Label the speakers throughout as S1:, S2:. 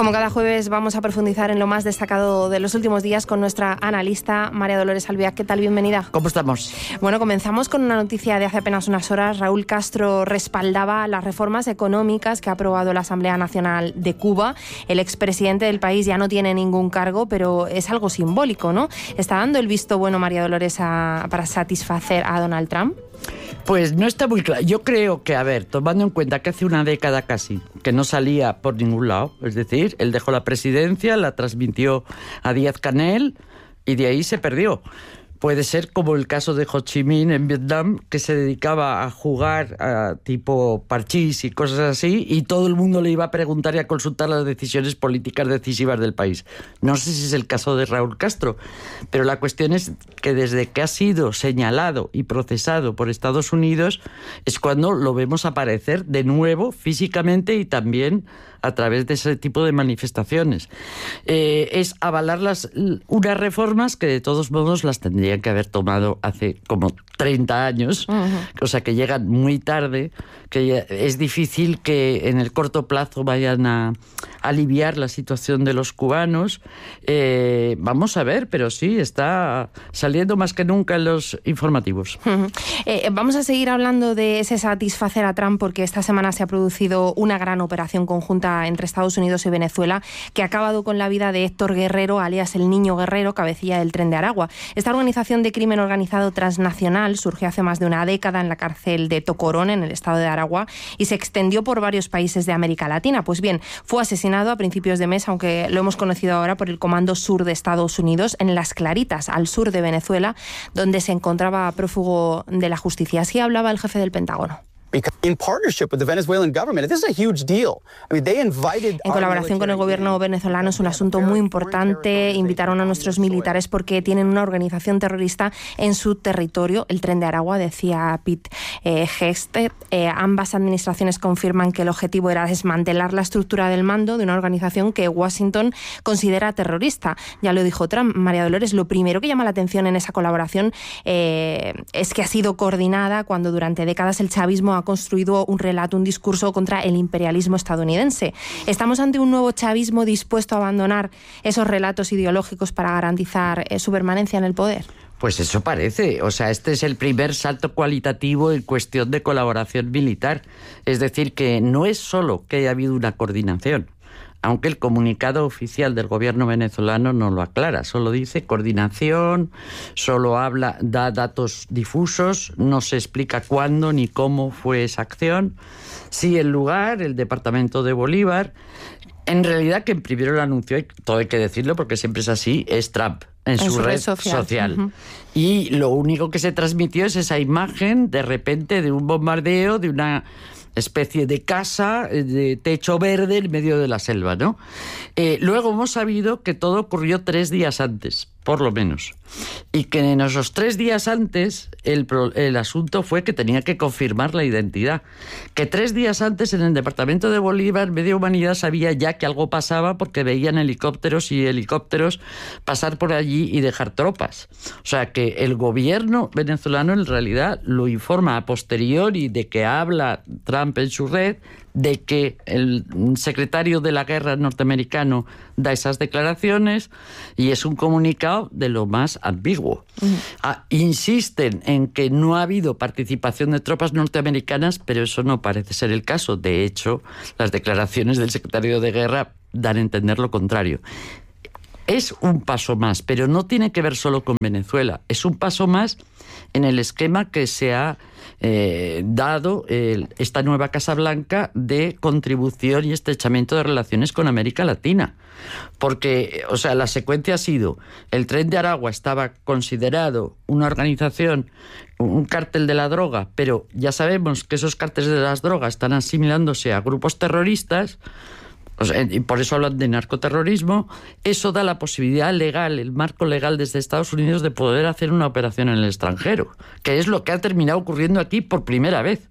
S1: Como cada jueves vamos a profundizar en lo más destacado de los últimos días con nuestra analista María Dolores Albiac. ¿Qué tal? Bienvenida.
S2: ¿Cómo estamos?
S1: Bueno, comenzamos con una noticia de hace apenas unas horas. Raúl Castro respaldaba las reformas económicas que ha aprobado la Asamblea Nacional de Cuba. El expresidente del país ya no tiene ningún cargo, pero es algo simbólico, ¿no? ¿Está dando el visto bueno María Dolores para satisfacer a Donald Trump?
S2: Pues no está muy claro. Yo creo que, tomando en cuenta que hace una década casi que no salía por ningún lado, es decir, él dejó la presidencia, la transmitió a Díaz-Canel y de ahí se perdió. Puede ser como el caso de Ho Chi Minh en Vietnam, que se dedicaba a jugar a tipo parchís y cosas así, y todo el mundo le iba a preguntar y a consultar las decisiones políticas decisivas del país. No sé si es el caso de Raúl Castro, pero la cuestión es que desde que ha sido señalado y procesado por Estados Unidos es cuando lo vemos aparecer de nuevo físicamente y también a través de ese tipo de manifestaciones. Es avalar unas reformas que de todos modos las tendrían que haber tomado hace como 30 años, o sea que llegan muy tarde, que es difícil que en el corto plazo vayan a aliviar la situación de los cubanos. Vamos a ver, pero sí, está saliendo más que nunca en los informativos.
S1: Vamos a seguir hablando de ese satisfacer a Trump, porque esta semana se ha producido una gran operación conjunta entre Estados Unidos y Venezuela que ha acabado con la vida de Héctor Guerrero, alias el Niño Guerrero, cabecilla del Tren de Aragua. Esta organización de crimen organizado transnacional surgió hace más de una década en la cárcel de Tocorón, en el estado de Aragua, y se extendió por varios países de América Latina. Pues bien, fue asesinado a principios de mes, aunque lo hemos conocido ahora por el Comando Sur de Estados Unidos, en Las Claritas, al sur de Venezuela, donde se encontraba prófugo de la justicia. Así hablaba el jefe del Pentágono.
S3: En
S1: colaboración con el gobierno venezolano es un asunto muy importante. Invitaron a nuestros militares porque tienen una organización terrorista en su territorio, el Tren de Aragua, decía Pete Hegseth. Ambas administraciones confirman que el objetivo era desmantelar la estructura del mando de una organización que Washington considera terrorista. Ya lo dijo Trump. María Dolores, lo primero que llama la atención en esa colaboración es que ha sido coordinada cuando durante décadas el chavismo ha construido un relato, un discurso contra el imperialismo estadounidense. ¿Estamos ante un nuevo chavismo dispuesto a abandonar esos relatos ideológicos para garantizar su permanencia en el poder?
S2: Pues eso parece. O sea, este es el primer salto cualitativo en cuestión de colaboración militar. Es decir, que no es solo que haya habido una coordinación, aunque el comunicado oficial del gobierno venezolano no lo aclara, solo dice coordinación, solo da datos difusos, no se explica cuándo ni cómo fue esa acción. Sí, el lugar, el departamento de Bolívar. En realidad, quien primero lo anunció, y todo hay que decirlo porque siempre es así, es Trump en su red social. Y lo único que se transmitió es esa imagen de repente de un bombardeo, de una especie de casa de techo verde en medio de la selva, ¿no? Luego hemos sabido que todo ocurrió 3 días antes, por lo menos. Y que en esos 3 días antes el asunto fue que tenía que confirmar la identidad. Que 3 días antes en el departamento de Bolívar, Media Humanidad sabía ya que algo pasaba porque veían helicópteros pasar por allí y dejar tropas. O sea que el gobierno venezolano en realidad lo informa a posteriori de que habla Trump en su red, de que el secretario de la guerra norteamericano da esas declaraciones y es un comunicado de lo más ambiguo. Insisten en que no ha habido participación de tropas norteamericanas, pero eso no parece ser el caso. De hecho, las declaraciones del secretario de guerra dan a entender lo contrario. Es un paso más, pero no tiene que ver solo con Venezuela. Es un paso más en el esquema que se ha dado esta nueva Casa Blanca de contribución y estrechamiento de relaciones con América Latina. Porque, o sea, la secuencia ha sido, el Tren de Aragua estaba considerado una organización, un cártel de la droga, pero ya sabemos que esos cárteles de las drogas están asimilándose a grupos terroristas. O sea, y por eso hablan de narcoterrorismo. Eso da la posibilidad legal, el marco legal desde Estados Unidos de poder hacer una operación en el extranjero, que es lo que ha terminado ocurriendo aquí por primera vez.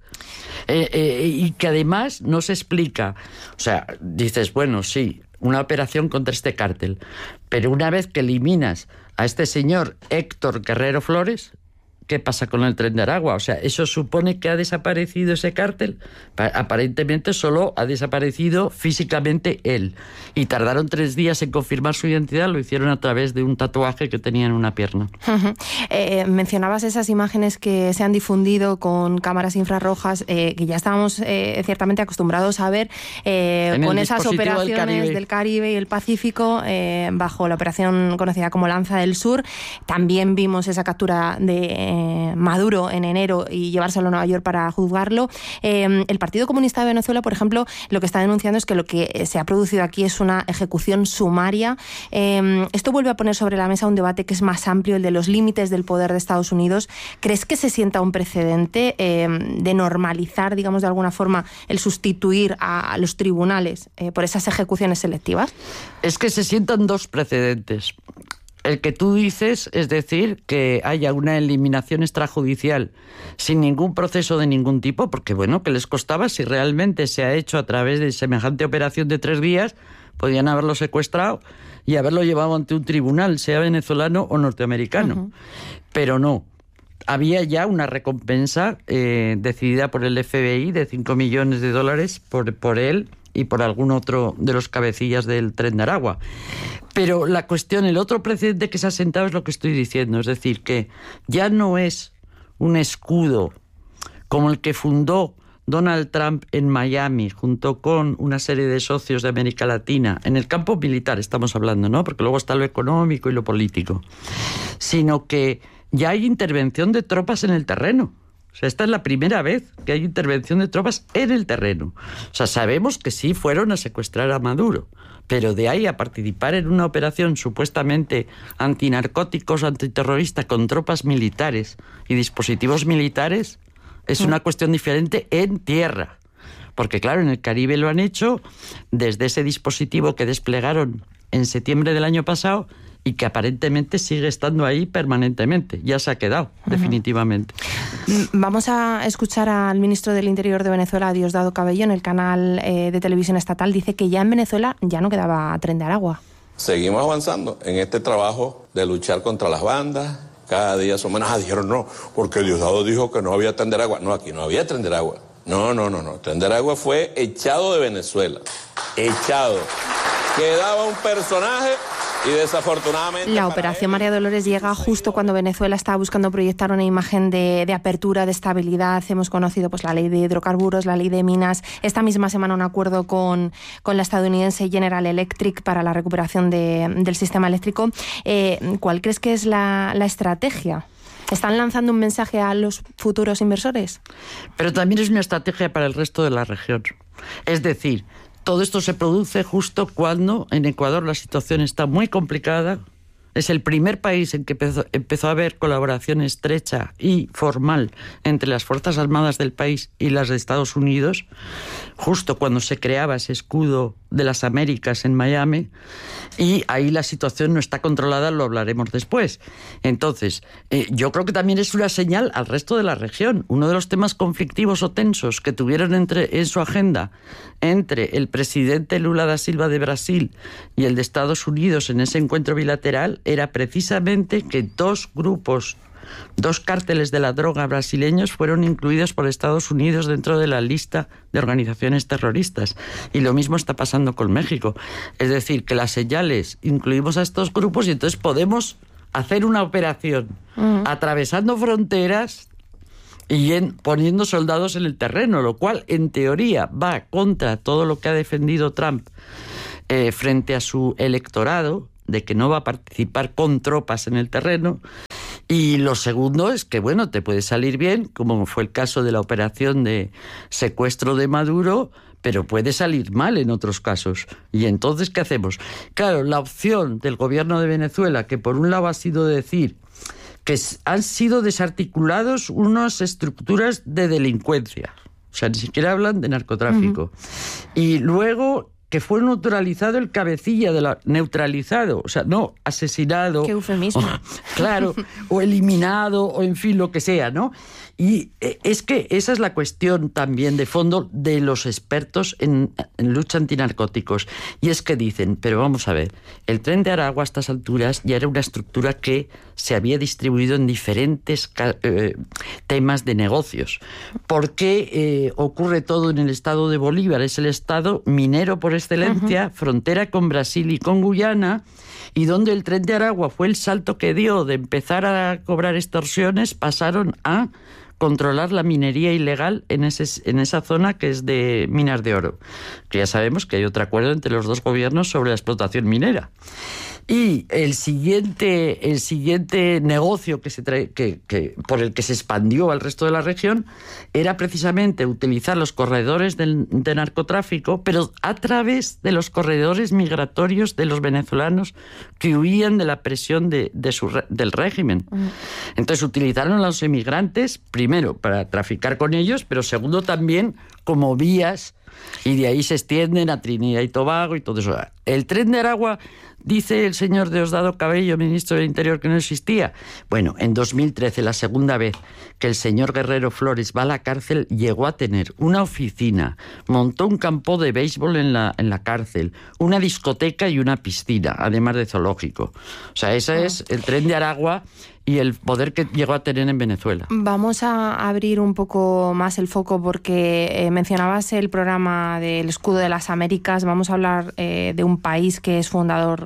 S2: Y que además no se explica. O sea, dices, bueno, sí, una operación contra este cártel, pero una vez que eliminas a este señor Héctor Guerrero Flores, ¿qué pasa con el Tren de Aragua? O sea, ¿eso supone que ha desaparecido ese cártel? Aparentemente solo ha desaparecido físicamente él. Y tardaron 3 días en confirmar su identidad, lo hicieron a través de un tatuaje que tenía en una pierna.
S1: Mencionabas esas imágenes que se han difundido con cámaras infrarrojas, que ya estábamos ciertamente acostumbrados a ver con esas operaciones del Caribe y el Pacífico, bajo la operación conocida como Lanza del Sur. También vimos esa captura de Maduro en enero y llevárselo a Nueva York para juzgarlo. El Partido Comunista de Venezuela, por ejemplo, lo que está denunciando es que lo que se ha producido aquí es una ejecución sumaria. Esto vuelve a poner sobre la mesa un debate que es más amplio, el de los límites del poder de Estados Unidos. ¿Crees que se sienta un precedente de normalizar, digamos, de alguna forma, el sustituir a los tribunales por esas ejecuciones selectivas?
S2: Es que se sientan 2 precedentes. El que tú dices, es decir, que haya una eliminación extrajudicial sin ningún proceso de ningún tipo, porque bueno, ¿qué les costaba? Si realmente se ha hecho a través de semejante operación de 3 días, podían haberlo secuestrado y haberlo llevado ante un tribunal, sea venezolano o norteamericano. Pero no. Había ya una recompensa decidida por el FBI de $5 millones por él y por algún otro de los cabecillas del Tren de Aragua. Pero la cuestión, el otro precedente que se ha sentado es lo que estoy diciendo, es decir, que ya no es un escudo como el que fundó Donald Trump en Miami, junto con una serie de socios de América Latina, en el campo militar estamos hablando, ¿no? Porque luego está lo económico y lo político, sino que ya hay intervención de tropas en el terreno. O sea, esta es la primera vez que hay intervención de tropas en el terreno. O sea, sabemos que sí fueron a secuestrar a Maduro, pero de ahí a participar en una operación supuestamente antinarcóticos, antiterrorista, con tropas militares y dispositivos militares, es una cuestión diferente en tierra. Porque claro, en el Caribe lo han hecho desde ese dispositivo que desplegaron en septiembre del año pasado y que aparentemente sigue estando ahí permanentemente. Ya se ha quedado, definitivamente.
S1: Vamos a escuchar al ministro del Interior de Venezuela, Diosdado Cabello, en el canal de televisión estatal. Dice que ya en Venezuela ya no quedaba Tren de Aragua.
S3: Seguimos avanzando en este trabajo de luchar contra las bandas. Cada día son menos. Dijeron no, porque Diosdado dijo que no había Tren de Aragua. No, aquí no había Tren de Aragua. No. Tren de Aragua fue echado de Venezuela. Echado. Quedaba un personaje y desafortunadamente...
S1: La operación María Dolores llega justo cuando Venezuela está buscando proyectar una imagen de apertura, de estabilidad. Hemos conocido pues la ley de hidrocarburos, la ley de minas. Esta misma semana un acuerdo con la estadounidense General Electric para la recuperación del sistema eléctrico. ¿Cuál crees que es la estrategia? ¿Están lanzando un mensaje a los futuros inversores?
S2: Pero también es una estrategia para el resto de la región. Es decir, todo esto se produce justo cuando en Ecuador la situación está muy complicada. Es el primer país en que empezó a haber colaboración estrecha y formal entre las Fuerzas Armadas del país y las de Estados Unidos, justo cuando se creaba ese escudo de las Américas en Miami, y ahí la situación no está controlada, lo hablaremos después. Entonces, yo creo que también es una señal al resto de la región. Uno de los temas conflictivos o tensos que tuvieron en su agenda entre el presidente Lula da Silva de Brasil y el de Estados Unidos en ese encuentro bilateral era precisamente que 2 cárteles de la droga brasileños fueron incluidos por Estados Unidos dentro de la lista de organizaciones terroristas. Y lo mismo está pasando con México. Es decir, que las señales, incluimos a estos grupos y entonces podemos hacer una operación atravesando fronteras y poniendo soldados en el terreno, lo cual en teoría va contra todo lo que ha defendido Trump frente a su electorado, de que no va a participar con tropas en el terreno. Y lo segundo es que, bueno, te puede salir bien, como fue el caso de la operación de secuestro de Maduro, pero puede salir mal en otros casos. ¿Y entonces qué hacemos? Claro, la opción del gobierno de Venezuela, que por un lado ha sido decir que han sido desarticulados unas estructuras de delincuencia, o sea, ni siquiera hablan de narcotráfico, y luego que fue neutralizado el cabecilla de la... Neutralizado, o sea, no asesinado.
S1: Qué eufemismo.
S2: Claro, o eliminado, o en fin, lo que sea, ¿no? Y es que esa es la cuestión también de fondo de los expertos en lucha antinarcóticos. Y es que dicen, pero vamos a ver, el Tren de Aragua a estas alturas ya era una estructura que se había distribuido en diferentes temas de negocios. ¿Por qué ocurre todo en el estado de Bolívar? Es el estado minero por excelencia, frontera con Brasil y con Guyana, y donde el Tren de Aragua fue el salto que dio de empezar a cobrar extorsiones, pasaron a controlar la minería ilegal en esa zona que es de minas de oro. Que ya sabemos que hay otro acuerdo entre los dos gobiernos sobre la explotación minera. Y el siguiente negocio por el que se expandió al resto de la región era precisamente utilizar los corredores de narcotráfico, pero a través de los corredores migratorios de los venezolanos que huían de la presión del régimen. Entonces utilizaron a los emigrantes, primero, para traficar con ellos, pero segundo también como vías, y de ahí se extienden a Trinidad y Tobago y todo eso. El Tren de Aragua, dice el señor Diosdado Cabello, ministro del Interior, que no existía. Bueno, en 2013, la segunda vez que el señor Guerrero Flores va a la cárcel, llegó a tener una oficina, montó un campo de béisbol en la cárcel, una discoteca y una piscina, además de zoológico. O sea, ese es el Tren de Aragua y el poder que llegó a tener en Venezuela.
S1: Vamos a abrir un poco más el foco porque mencionabas el programa del Escudo de las Américas. Vamos a hablar de un país que es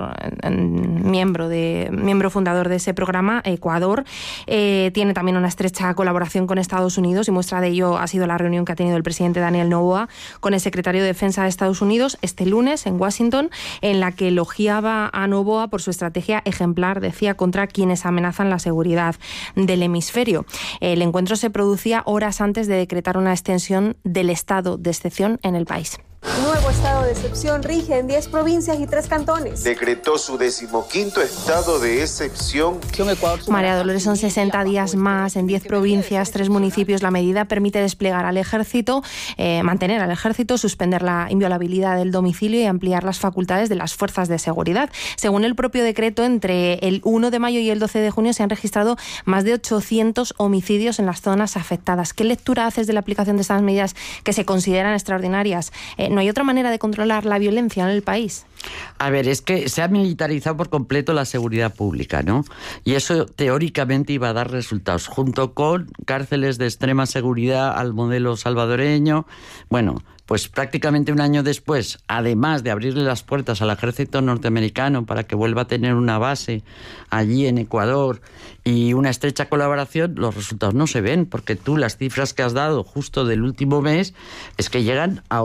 S1: miembro fundador de ese programa, Ecuador. Tiene también una estrecha colaboración con Estados Unidos y muestra de ello ha sido la reunión que ha tenido el presidente Daniel Noboa con el secretario de Defensa de Estados Unidos este lunes en Washington, en la que elogiaba a Noboa por su estrategia ejemplar, decía, contra quienes amenazan la seguridad del hemisferio. El encuentro se producía horas antes de decretar una extensión del estado de excepción en el país.
S4: Nuevo estado de excepción rige en 10 provincias y 3 cantones.
S5: Decretó su 15º estado de excepción.
S1: María Dolores, son 60 días más en 10 provincias, 3 municipios. La medida permite desplegar al ejército, mantener al ejército, suspender la inviolabilidad del domicilio y ampliar las facultades de las fuerzas de seguridad. Según el propio decreto, entre el 1 de mayo y el 12 de junio se han registrado más de 800 homicidios en las zonas afectadas. ¿Qué lectura haces de la aplicación de estas medidas que se consideran extraordinarias? ¿No hay otra manera de controlar la violencia en el país?
S2: A ver, es que se ha militarizado por completo la seguridad pública, ¿no? Y eso teóricamente iba a dar resultados, junto con cárceles de extrema seguridad al modelo salvadoreño. Bueno, pues prácticamente un año después, además de abrirle las puertas al ejército norteamericano para que vuelva a tener una base allí en Ecuador y una estrecha colaboración, los resultados no se ven, porque tú las cifras que has dado justo del último mes es que llegan a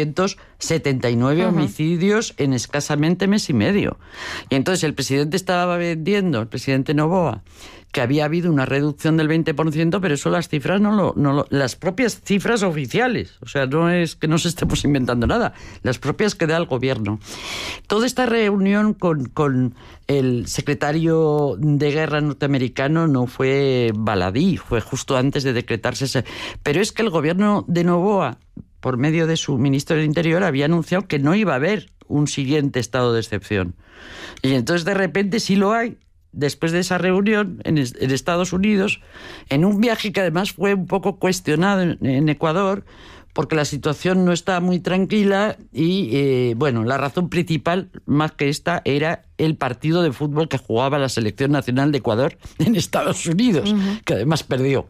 S2: 879 homicidios en escasamente mes y medio. Y entonces el presidente estaba vendiendo, el presidente Noboa, que había habido una reducción del 20%, pero eso las cifras las propias cifras oficiales, o sea, no es que nos estemos inventando nada, las propias que da el gobierno. Toda esta reunión con el secretario de Guerra norteamericano no fue baladí, fue justo antes de decretarse ese. Pero es que el gobierno de Noboa, por medio de su ministro del Interior, había anunciado que no iba a haber un siguiente estado de excepción. Y entonces de repente sí lo hay, después de esa reunión en Estados Unidos, en un viaje que además fue un poco cuestionado en Ecuador, porque la situación no está muy tranquila y, bueno, la razón principal, más que esta, era el partido de fútbol que jugaba la Selección Nacional de Ecuador en Estados Unidos, que además perdió.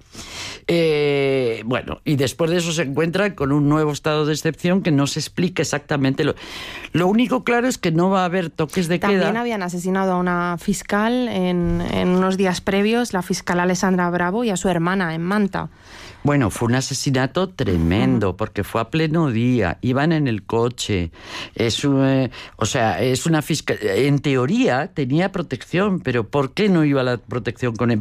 S2: Bueno, y después de eso se encuentra con un nuevo estado de excepción que no se explica exactamente. Lo único claro es que no va a haber toques de queda.
S1: También habían asesinado a una fiscal en unos días previos, la fiscal Alessandra Bravo, y a su hermana en Manta.
S2: Bueno, fue un asesinato tremendo, porque fue a pleno día, iban en el coche. Es una fiscal. En teoría tenía protección, pero ¿por qué no iba la protección con él?